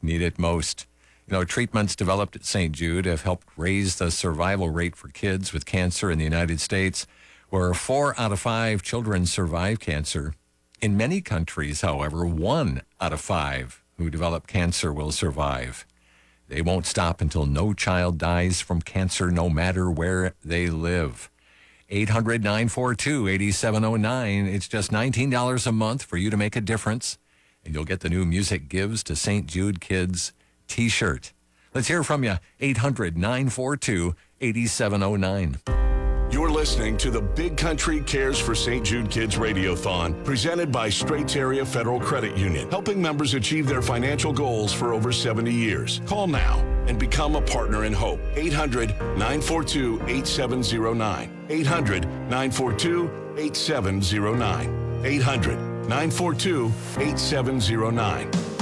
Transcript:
need it most. Treatments developed at St. Jude have helped raise the survival rate for kids with cancer in the United States, where 4 out of 5 children survive cancer. In many countries, however, 1 out of 5 who develop cancer will survive. They won't stop until no child dies from cancer, no matter where they live. 800-942-8709. It's just $19 a month for you to make a difference, and you'll get the new Music Gives to St. Jude Kids T-shirt. Let's hear from you. 800-942-8709. You're listening to the Big Country Cares for St. Jude Kids Radiothon, presented by Straits Area Federal Credit Union, helping members achieve their financial goals for over 70 years. Call now and become a partner in hope. 800-942-8709. 800-942-8709. 800-942-8709.